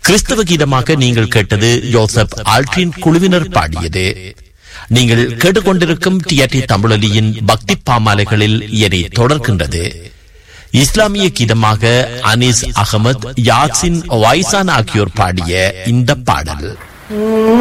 கிறிஸ்தவ கீதமாக நீங்கள் கேட்டது ஜோசப் ஆல்ட்ரின் குழுவினர் பாடியது. நீங்கள் கேட்டுக்கொண்டிருக்கும் டிஆர்டி தமிழொலியின் பக்தி பாமாலைகளில் இனி தொடர்கின்றது. இஸ்லாமிய கீதமாக அனீஸ் அகமது, யாசின் வைசான் ஆகியோர் பாடிய இந்த பாடல்.